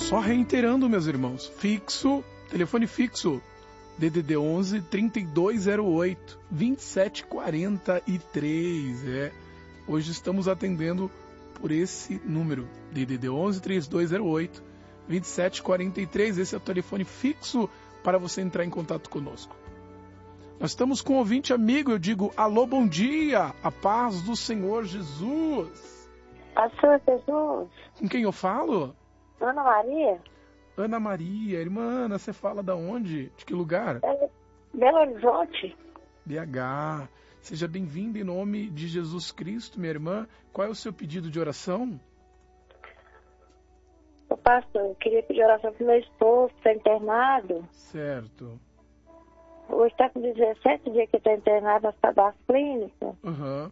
Só reiterando, meus irmãos, telefone fixo, DDD 11 3208 2743. Hoje estamos atendendo por esse número, DDD 11 3208 2743. Esse é o telefone fixo para você entrar em contato conosco. Nós estamos com um ouvinte amigo, eu digo, alô, bom dia, a paz do Senhor Jesus. Pastor Jesus. Com quem eu falo? Ana Maria. Ana Maria, irmã Ana, você fala da onde? De que lugar? Belo Horizonte. BH. Seja bem-vinda em nome de Jesus Cristo, minha irmã. Qual é o seu pedido de oração? Ô pastor, eu queria pedir oração para o meu esposo, que está internado. Certo. Hoje está com 17 dias que está internado das clínicas. Uhum.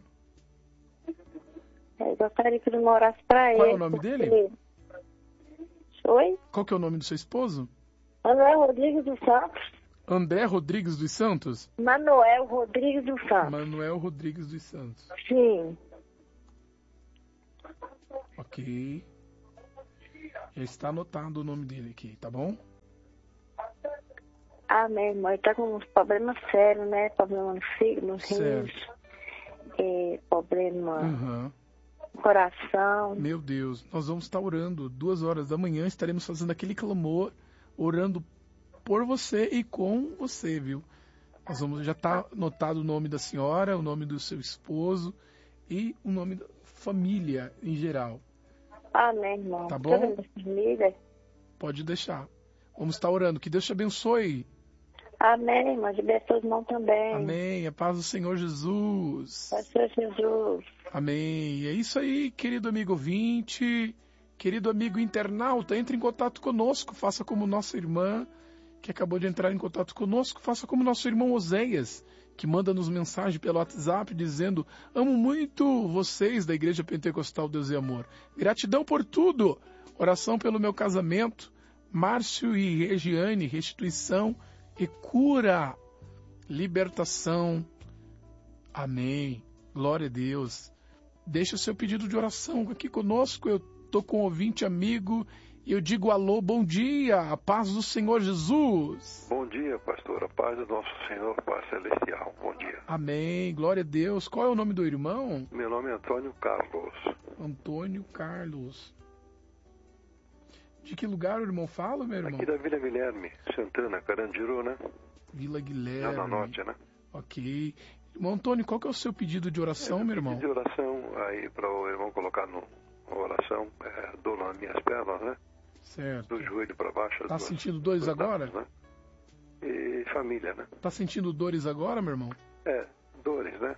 Eu gostaria que ele morasse para ele. Qual é o nome dele? Oi? Qual que é o nome do seu esposo? Manuel Rodrigues dos Santos. André Rodrigues dos Santos? Manuel Rodrigues dos Santos. Manuel Rodrigues dos Santos. Sim. Ok. Já está anotado o nome dele aqui, tá bom? Meu irmão, ele está com uns problemas sérios, né? Problema no fígado, nos rins. Problema no coração. Meu Deus, nós vamos estar orando 2h da manhã, estaremos fazendo aquele clamor, orando por você e com você, viu? Já está anotado o nome da senhora, o nome do seu esposo e o nome da família em geral. Amém, irmão. Tá bom? Família. Pode deixar. Vamos estar orando. Que Deus te abençoe. Amém, irmão. De abençoe o irmão também. Amém. A paz do Senhor Jesus. Paz do Senhor Jesus. Amém. É isso aí, querido amigo ouvinte, querido amigo internauta. Entre em contato conosco. Faça como nossa irmã, que acabou de entrar em contato conosco. Faça como nosso irmão Oséias, que manda-nos mensagem pelo WhatsApp dizendo: amo muito vocês da Igreja Pentecostal Deus e Amor. Gratidão por tudo. Oração pelo meu casamento. Márcio e Regiane, restituição e cura. Libertação. Amém. Glória a Deus. Deixa o seu pedido de oração aqui conosco. Eu estou com um ouvinte amigo e eu digo alô, bom dia, a paz do Senhor Jesus. Bom dia, pastor, a paz do nosso Senhor, Pai Celestial. Bom dia. Amém, glória a Deus. Qual é o nome do irmão? Meu nome é Antônio Carlos. Antônio Carlos. De que lugar o irmão fala, meu irmão? Aqui da Vila Guilherme, Santana, Carandiru, né? Vila Guilherme. Zona Norte, né? Ok. Irmão Antônio, qual que é o seu pedido de oração, meu irmão? Pedido de oração aí para o irmão colocar na oração, dor nas minhas pernas, né? Certo. Do joelho para baixo. Tá sentindo dores agora? Né? E família, né? Tá sentindo dores agora, meu irmão? Dores, né?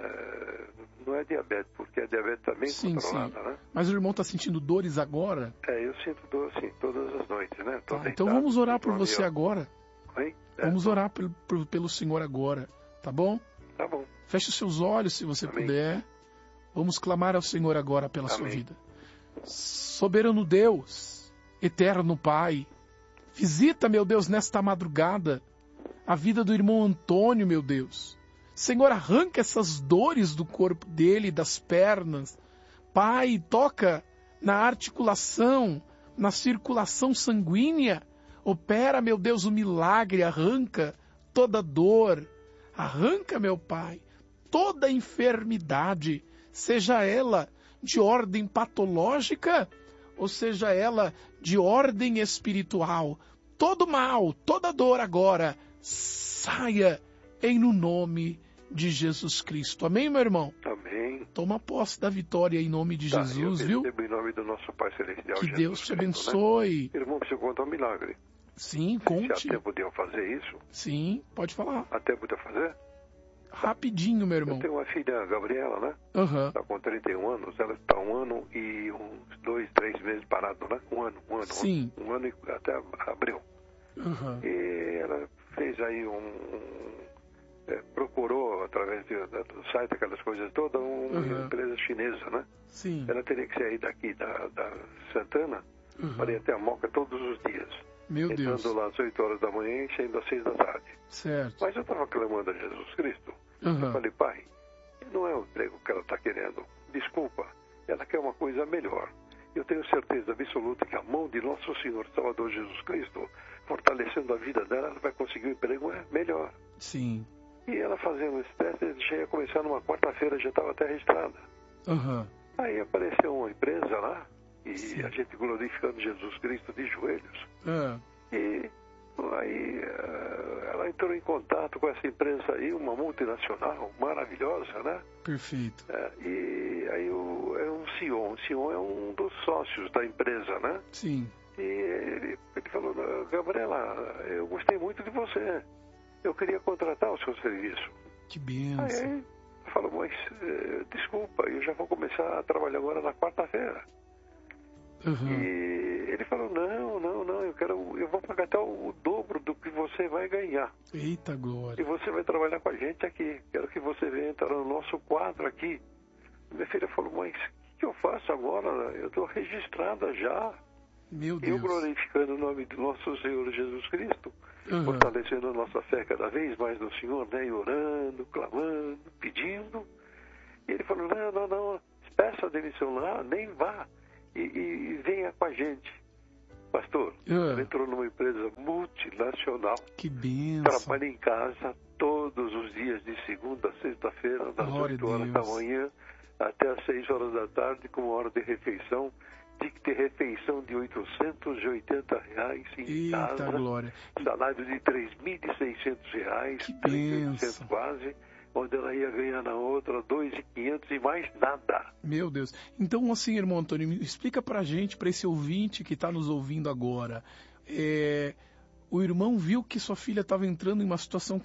Não é diabetes, porque a diabetes também sim, controlada, né? Mas o irmão tá sentindo dores agora? Eu sinto dor, sim, todas as noites, né? Tá, então vamos orar por você agora. Oi? Vamos orar pelo Senhor agora, tá bom? Tá bom. Feche os seus olhos, se você Amém. puder. Vamos clamar ao Senhor agora pela Amém. sua vida. Soberano Deus, eterno Pai, visita, meu Deus, nesta madrugada, a vida do irmão Antônio, meu Deus. Senhor, arranca essas dores do corpo dele, das pernas. Pai, toca na articulação, na circulação sanguínea. Opera, meu Deus, o milagre, arranca toda dor. Arranca, meu Pai, toda enfermidade, seja ela de ordem patológica ou seja ela de ordem espiritual. Todo mal, toda dor agora, saia em no nome de Jesus Cristo. Amém, meu irmão? Amém. Toma posse da vitória em nome de Jesus, viu? Em nome do nosso Pai Celestial. Que Jesus Deus te Cristo, abençoe. né? Irmão, preciso contar um milagre. Sim, conte. Se até podia fazer isso? Sim, pode falar. Até podia fazer? Rapidinho, meu irmão. Eu tenho uma filha, Gabriela, né? Tá com 31 anos, ela está 1 ano e uns 2, 3 meses parado, né? Um ano. Sim. Um ano e até abril. E ela fez aí procurou através do site, aquelas coisas todas, uma empresa chinesa, né? Sim. Ela teria que sair daqui da Santana para ir até a Moca todos os dias. Meu Deus. Entrando lá às 8 horas da manhã e saindo às 6 da tarde. Certo. Mas eu estava clamando a Jesus Cristo. Eu falei, Pai, não é o emprego que ela está querendo. Desculpa, ela quer uma coisa melhor. eu tenho certeza absoluta que a mão de Nosso Senhor Salvador Jesus Cristo, fortalecendo a vida dela, ela vai conseguir um emprego melhor. Sim. E ela fazendo esse teste, já ia começar numa quarta-feira, já estava até registrada. Aham. Aí apareceu uma empresa lá, e Sim. a gente glorificando Jesus Cristo de joelhos. Ah, E aí ela entrou em contato com essa empresa aí, uma multinacional maravilhosa, né? perfeito. E aí é um CEO. O CEO é um dos sócios da empresa, né? Sim. E ele falou, Gabriela, eu gostei muito de você. Eu queria contratar o seu serviço. Que Aí benção. ele falou, mas desculpa, eu já vou começar a trabalhar agora na quarta-feira. Aham. E ele falou, não, eu vou pagar até o dobro do que você vai ganhar. Eita E glória. você vai trabalhar com a gente aqui. Quero que você venha entrar no nosso quadro aqui. Minha filha falou, mas o que eu faço agora? Eu estou registrada já. Meu Eu Deus. glorificando o nome do nosso Senhor Jesus Cristo, Aham. fortalecendo a nossa fé cada vez mais no Senhor, né? E orando, clamando, pedindo. E ele falou, não, peça a demissão lá, nem vá. E venha com a gente. Pastor, ela entrou numa empresa multinacional, Que benção. trabalha em casa todos os dias, de segunda a sexta-feira, das Glória 8 a horas Deus. da manhã até as 6 horas da tarde, com uma hora de refeição. Tem que ter refeição de R$880 em Eita casa, glória. salário de R$3.600, Que 3.800 benção. quase, onde ela ia ganhar na outra R$2.500 e mais nada. Meu Deus. Então, assim, irmão Antônio, me explica pra gente, pra esse ouvinte que está nos ouvindo agora. O irmão viu que sua filha estava entrando em uma situação